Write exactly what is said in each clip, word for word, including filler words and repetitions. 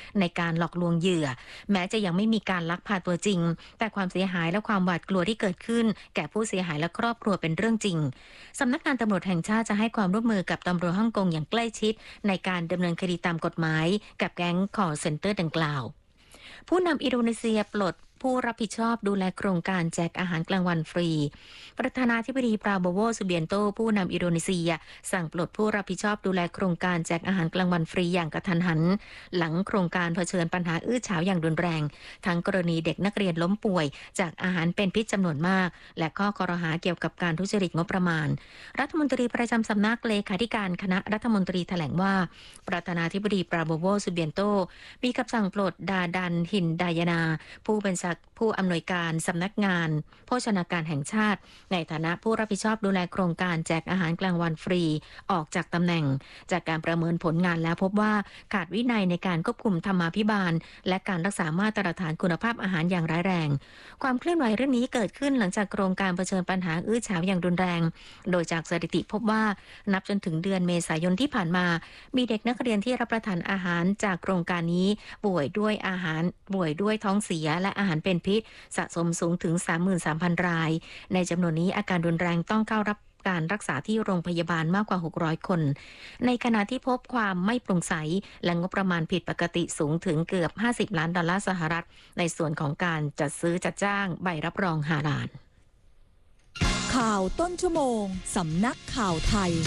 ในการหลอกลวงเหยื่อแม้จะยังไม่มีการลักพาตัวจริงแต่ความเสียหายและความหวาดกลัวที่เกิดขึ้นแก่ผู้เสียหายและครอบครัวเป็นเรื่องจริงสำนักงานตำรวจแห่งชาติจะให้ความร่วมมือกับตำรวจฮ่องกงอย่างใกล้ชิดในการดำเนินคดีตามกฎหมายกับแก๊งคอลเซ็นเตอร์ดังกล่าวผู้นำอินโดนีเซียปลดผู้รับผิดชอบดูแลโครงการแจกอาหารกลางวันฟรีประธานาธิบดีปราโบโว ซูเบียนโตผู้นำอินโดนีเซียสั่งปลดผู้รับผิดชอบดูแลโครงการแจกอาหารกลางวันฟรีอย่างกระทันหันหลังโครงการเผชิญปัญหาอื้อฉาวอย่างรุนแรงทั้งกรณีเด็กนักเรียนล้มป่วยจากอาหารเป็นพิษจำนวนมากและข้อกล่าวหาเกี่ยวกับการทุจริตงบประมาณรัฐมนตรีประจำสำนักเลขาธิการคณะรัฐมนตรีแถลงว่าประธานาธิบดีปราโบโว ซูเบียนโตมีคำสั่งปลดดาดันหินดายนาผู้เป็นผู้อำนวยการสำนักงานโภชนาการแห่งชาติในฐานะผู้รับผิดชอบดูแลโครงการแจกอาหารกลางวันฟรีออกจากตำแหน่งจากการประเมินผลงานแล้วพบว่าขาดวินัยในการควบคุมธรรมาภิบาลและการรักษามาตรฐานคุณภาพอาหารอย่างร้ายแรงความเคลื่อนไหวเรื่องนี้เกิดขึ้นหลังจากโครงการเผชิญปัญหาอื้อฉาวอย่างรุนแรงโดยจากสถิติพบว่านับจนถึงเดือนเมษายนที่ผ่านมามีเด็กนักเรียนที่รับประทานอาหารจากโครงการนี้ป่วยด้วยอาหารป่วยด้วยท้องเสียและอาหารเป็นพิษสะสมสูงถึง สามหมื่นสามพัน รายในจำนวนนี้อาการรุนแรงต้องเข้ารับการรักษาที่โรงพยาบาลมากกว่าหกร้อยคนในขณะที่พบความไม่โปร่งใสและงบประมาณผิดปกติสูงถึงเกือบห้าสิบล้านดอลลาร์สหรัฐในส่วนของการจัดซื้อจัดจ้างใบรับรองฮาลาลข่าวต้นชั่วโมงสำนักข่าวไทย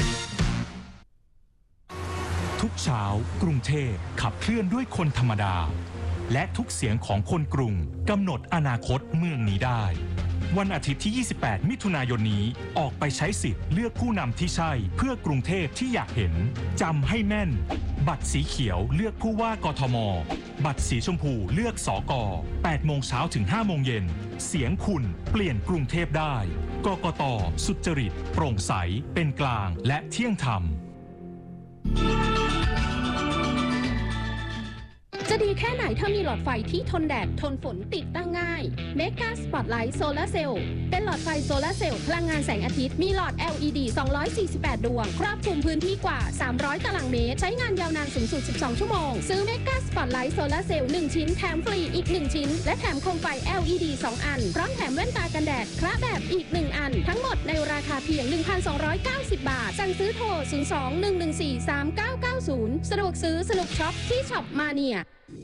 ทุกเช้ากรุงเทพขับเคลื่อนด้วยคนธรรมดาและทุกเสียงของคนกรุงกำหนดอนาคตเมืองนี้ได้วันอาทิตย์ที่ยี่สิบแปดมิถุนายนนี้ออกไปใช้สิทธิ์เลือกผู้นำที่ใช่เพื่อกรุงเทพที่อยากเห็นจำให้แม่นบัตรสีเขียวเลือกผู้ว่ากทมบัตรสีชมพูเลือกสกแปดโมงเช้าถึงห้าโมงเย็นเสียงคุณเปลี่ยนกรุงเทพได้กกต.สุจริตโปร่งใสเป็นกลางและเที่ยงธรรมจะดีแค่ไหนถ้ามีหลอดไฟที่ทนแดดทนฝนติดตั้งง่าย Mega Spotlight Solar Cell เป็นหลอดไฟโซลาร์เซลล์พลังงานแสงอาทิตย์มีหลอด แอล อี ดี สองร้อยสี่สิบแปด ดวงครอบคลุมพื้นที่กว่าสามร้อยตารางเมตรใช้งานยาวนานสูงสุดสิบสองชั่วโมงซื้อ Mega Spotlight Solar Cell หนึ่งชิ้นแถมฟรีอีกหนึ่งชิ้นและแถมโคมไฟ แอล อี ดี สองอันพร้อมแถมแว่นตากันแดดคละแบบอีกหนึ่งอันทั้งหมดในราคาเพียง หนึ่งพันสองร้อยเก้าสิบ บาทสั่งซื้อโทรศูนย์ สอง หนึ่ง หนึ่ง สี่ สาม เก้า เก้า ศูนย์สะดวกซื้อสนุกช็อปที่ช็อปมาเนีย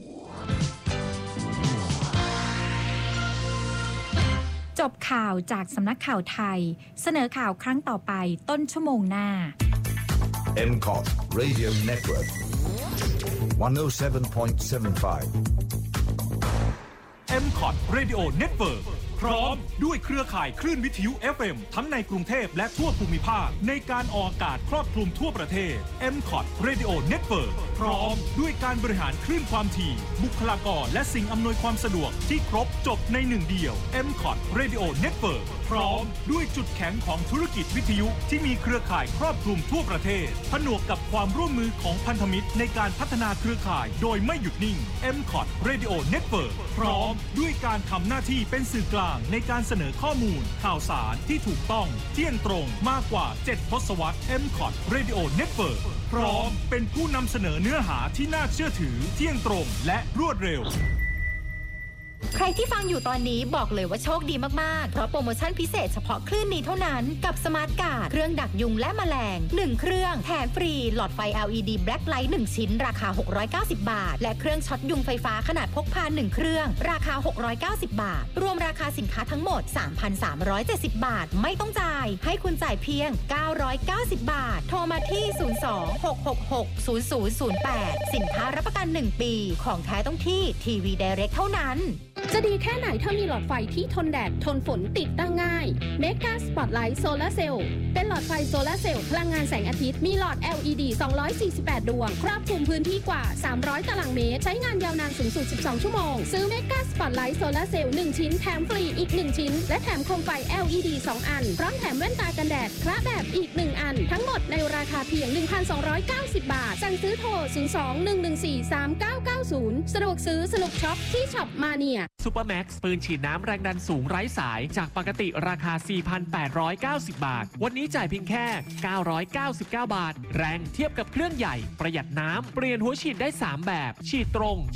จบข่าวจากสำนักข่าวไทยเสนอข่าวครั้งต่อไปต้นชั่วโมงหน้าเอ็ม คอท Radio Network หนึ่งศูนย์เจ็ดจุดเจ็ดห้าเอ็ม คอท Radio Network พร้อมด้วยเครือข่ายคลื่นวิทยุ เอฟ เอ็ม ทั้งในกรุงเทพและทั่วภูมิภาคในการออกอากาศครอบคลุมทั่วประเทศ เอ็ม คอท Radio Network พร้อมด้วยการบริหารคลื่นความถี่บุคลากรและสิ่งอำนวยความสะดวกที่ครบจบในหนึ่งเดียว เอ็ม คอท Radio Network พร้อมด้วยจุดแข็งของธุรกิจวิทยุที่มีเครือข่ายครอบคลุมทั่วประเทศผนวกกับความร่วมมือของพันธมิตรในการพัฒนาเครือข่ายโดยไม่หยุดนิ่ง เอ็ม คอท Radio Network พร้อมด้วยการทำหน้าที่เป็นสื่อกลางในการเสนอข้อมูลข่าวสารที่ถูกต้องเที่ยงตรงมากกว่าเจ็ดทศวรรษ เอ็ม คอท Radio Network พร้อมเป็นผู้นำเสนอเนื้อหาที่น่าเชื่อถือเที่ยงตรงและรวดเร็วใครที่ฟังอยู่ตอนนี้บอกเลยว่าโชคดีมากๆเพราะโปรโมชั่นพิเศษเฉพาะคลื่นนี้เท่านั้นกับสมาร์ทการ์ดเครื่องดักยุงและแมลงหนึ่งเครื่องแถมฟรีหลอดไฟ แอล อี ดี Black Light หนึ่งชิ้นราคาหกร้อยเก้าสิบบาทและเครื่องช็อตยุงไฟฟ้าขนาดพกพาหนึ่งเครื่องราคาหกร้อยเก้าสิบบาทรวมราคาสินค้าทั้งหมด สามพันสามร้อยเจ็ดสิบ บาทไม่ต้องจ่ายให้คุณจ่ายเพียงเก้าร้อยเก้าสิบบาทโทรมาที่ศูนย์ สอง หก หก หก ศูนย์ ศูนย์ ศูนย์ แปดสินค้ารับประกันหนึ่งปีของแท้ต้องที่ทีวี Direct เท่านั้นจะดีแค่ไหนถ้ามีหลอดไฟที่ทนแดดทนฝนติดตั้งง่าย Mega Spotlight Solar Cell เป็นหลอดไฟโซลาร์เซลล์พลังงานแสงอาทิตย์มีหลอด แอล อี ดี สองร้อยสี่สิบแปด ดวงครอบคลุมพื้นที่กว่าสามร้อยตารางเมตรใช้งานยาวนานสูงสุดสิบสองชั่วโมงซื้อ Mega Spotlight Solar Cell หนึ่งชิ้นแถมฟรีอีกหนึ่งชิ้นและแถมโคมไฟ แอล อี ดี สองอันพร้อมแถมแว่นตากันแดดคละแบบอีกหนึ่งอันทั้งหมดในราคาเพียง หนึ่งพันสองร้อยเก้าสิบ บาทสั่งซื้อโทรศูนย์ สอง หนึ่ง หนึ่ง สี่ สาม เก้า เก้า ศูนย์สะดวกซื้อสนุกช็อปที่ช็อปมาเนียซูเปอร์แม็กซ์ปืนฉีดน้ำแรงดันสูงไร้สายจากปกติราคา สี่พันแปดร้อยเก้าสิบ บาทวันนี้จ่ายเพียงแค่เก้าร้อยเก้าสิบเก้า บาทแรงเทียบกับเครื่องใหญ่ประหยัดน้ำเปลี่ยนหัวฉีดได้สามแบบฉีดตรง